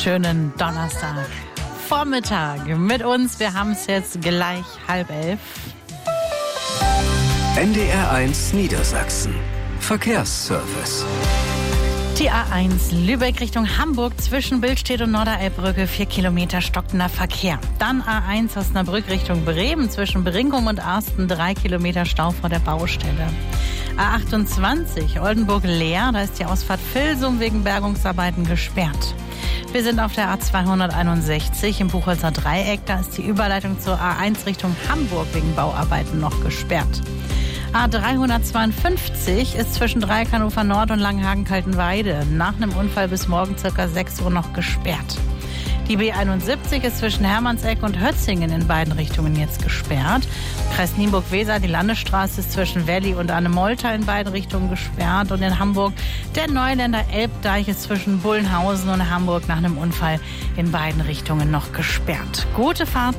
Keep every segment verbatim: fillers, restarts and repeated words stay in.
Schönen Donnerstag Vormittag mit uns. Wir haben es jetzt gleich halb elf. N D R eins Niedersachsen. Verkehrsservice. Die A eins Lübeck Richtung Hamburg zwischen Billstedt und Norderelbbrücke, vier Kilometer stockender Verkehr. Dann A eins Osnabrück Richtung Bremen zwischen Brinkum und Arsten, drei Kilometer Stau vor der Baustelle. A achtundzwanzig Oldenburg-Leer, da ist die Ausfahrt Vilsum wegen Bergungsarbeiten gesperrt. Wir sind auf der A zweihunderteinundsechzig im Buchholzer Dreieck, da ist die Überleitung zur A eins Richtung Hamburg wegen Bauarbeiten noch gesperrt. A dreihundertzweiundfünfzig ist zwischen Dreieck Hannover Nord und Langenhagen-Kaltenweide nach einem Unfall bis morgen ca. sechs Uhr noch gesperrt. Die B einundsiebzig ist zwischen Hermannseck und Hötzingen in beiden Richtungen jetzt gesperrt. Kreis Nienburg-Weser, die Landesstraße ist zwischen Welli und Annemolter in beiden Richtungen gesperrt. Und in Hamburg der Neuländer Elbdeich ist zwischen Bullenhausen und Hamburg nach einem Unfall in beiden Richtungen noch gesperrt. Gute Fahrt.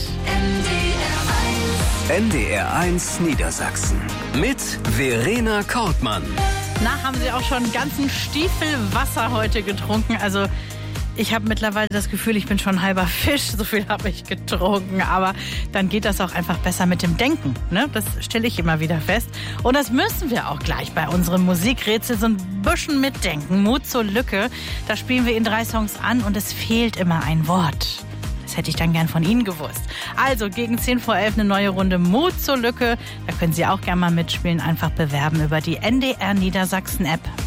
N D R eins Niedersachsen mit Verena Kortmann. Na, haben Sie auch schon einen ganzen Stiefel Wasser heute getrunken? Also ich habe mittlerweile das Gefühl, ich bin schon halber Fisch, so viel habe ich getrunken. Aber dann geht das auch einfach besser mit dem Denken, ne? Das stelle ich immer wieder fest. Und das müssen wir auch gleich bei unserem Musikrätsel so ein bisschen mitdenken. Mut zur Lücke, da spielen wir in drei Songs an und es fehlt immer ein Wort. Das hätte ich dann gern von Ihnen gewusst. Also gegen zehn vor elf eine neue Runde Mut zur Lücke. Da können Sie auch gerne mal mitspielen. Einfach bewerben über die N D R Niedersachsen App.